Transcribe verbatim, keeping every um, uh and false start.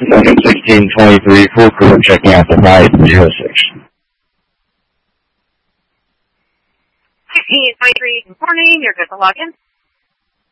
sixteen twenty-three, full crew checking out the flight zero six. sixteen twenty-three, good morning, you're good to log in.